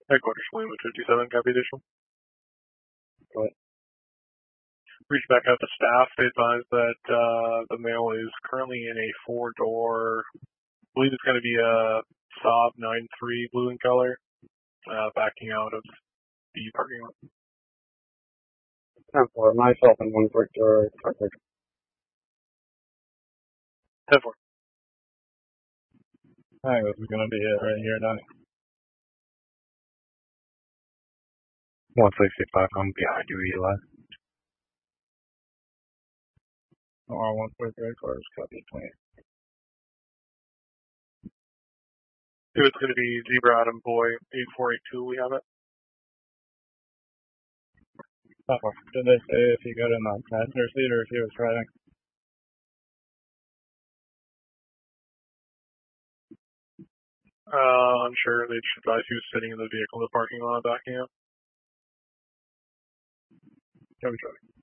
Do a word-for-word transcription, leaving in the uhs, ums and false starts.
Headquarters, Lima fifty-seven, copy additional. Go ahead. Reach back out to staff. They advise that uh, the mail is currently in a four-door, I believe it's going to be a Saab nine three blue in color, uh, backing out of the parking lot. ten four, myself and one Victor Tucker. ten four. I think this is going to be it right here, Donnie. one sixty-five, I'm behind you, Eli. R one forty-three headquarters, copy twenty. If it's going to be Zebra Adam Boy eight four eight two, we have it. Did they say if he got in the passenger seat or if he was driving? Uh, I'm sure they just advise he was sitting in the vehicle in the parking lot backing out. Copy, copy.